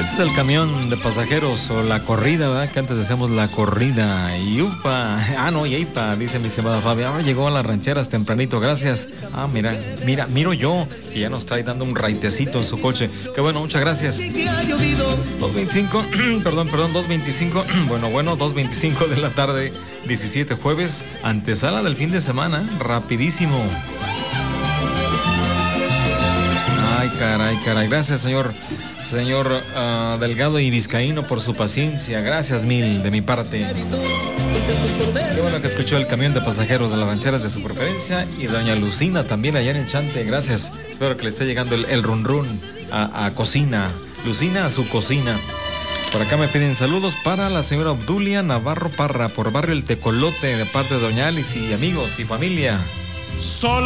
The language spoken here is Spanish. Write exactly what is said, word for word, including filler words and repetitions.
Ese es el camión de pasajeros o la corrida, ¿verdad? Que antes decíamos la corrida. Y upa, ah no, y eipa, dice mi estimada Fabia. Ahora llegó a las rancheras tempranito, gracias. Ah, mira, mira, miro yo, que ya nos trae dando un raitecito en su coche. Qué bueno, muchas gracias. dos veinticinco, perdón, perdón, dos veinticinco. Bueno, bueno, dos veinticinco de la tarde, diecisiete jueves, antesala del fin de semana, rapidísimo. Ay, caray, caray. Gracias, señor, señor uh, Delgado y Vizcaíno, por su paciencia. Gracias mil de mi parte. Qué bueno que escuchó el camión de pasajeros de las rancheras de su preferencia. Y doña Lucina también allá en el Chante. Gracias. Espero que le esté llegando el, el run run a, a cocina. Lucina a su cocina. Por acá me piden saludos para la señora Obdulia Navarro Parra, por barrio El Tecolote, de parte de doña Alice y amigos y familia. Sola